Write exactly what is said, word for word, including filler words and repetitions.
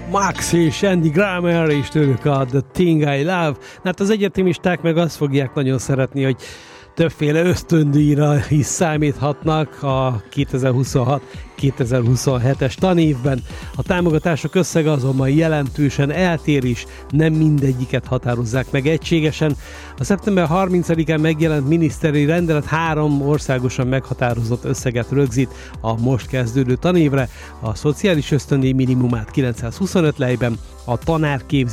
Max és Andy Grammer, és tőlük a The Thing I Love. Hát az egyetemisták meg azt fogják nagyon szeretni, hogy többféle ösztöndíjra is számíthatnak a kétezer-huszonhat kétezer-huszonhetes tanévben. A támogatások összege azonban jelentősen eltér is, nem mindegyiket határozzák meg egységesen. A szeptember harmincadikán megjelent miniszteri rendelet három országosan meghatározott összeget rögzít a most kezdődő tanévre, a szociális ösztöndíj minimumát kilencszázhuszonöt lejben, a tanárképzés